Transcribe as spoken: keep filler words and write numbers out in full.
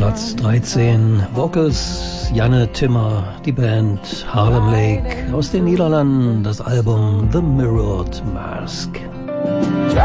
Platz dreizehn. Vocals Janne Timmer, die Band Harlem Lake aus den Niederlanden, das Album The Mirrored Mask.